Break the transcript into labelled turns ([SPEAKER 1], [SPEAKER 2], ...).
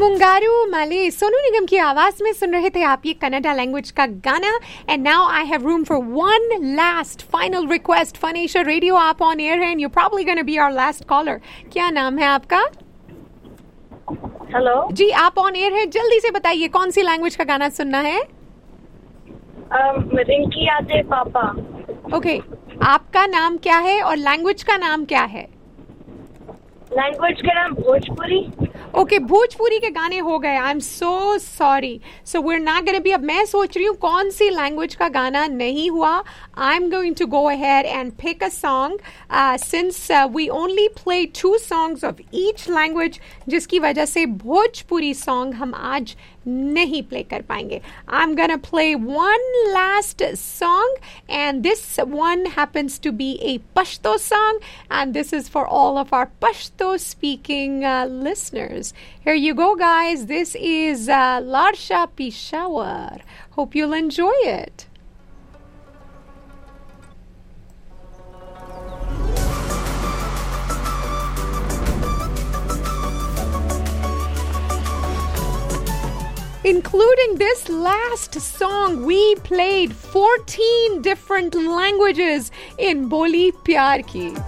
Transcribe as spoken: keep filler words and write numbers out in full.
[SPEAKER 1] मुंगारू माले सोनू निगम की आवाज में सुन रहे थे आप ये कन्नड़ा लैंग्वेज का गाना. And now I have room for one last final request. फनेशिया radio, आप ऑन एयर है and you probably gonna be our last caller. क्या नाम है आपका?
[SPEAKER 2] हेलो
[SPEAKER 1] जी, आप ऑन एयर है. जल्दी से बताइए कौन सी लैंग्वेज का गाना सुनना है?
[SPEAKER 2] um, रिंकी आते पापा.
[SPEAKER 1] ओके okay, आपका नाम क्या है और लैंग्वेज का नाम क्या है?
[SPEAKER 2] लैंग्वेज का नाम भोजपुरी.
[SPEAKER 1] ओके, भोजपुरी के गाने हो गए. I am so sorry. So we are not gonna be. अब मैं सोच रही हूँ कौन सी लैंग्वेज का गाना नहीं हुआ. I am going to go ahead and pick a song since we only play to songs of each language, जिसकी वजह से भोजपुरी सॉन्ग हम आज नहीं प्ले कर पाएंगे. I am gonna play one last song and this one happens to be A Pashto song and this is for all of our Pashto speaking listeners. Here you go, guys. This is uh, Larsha Peshawar. Hope you'll enjoy it. Including this last song, we played fourteen different languages in Boli Pyar Ki.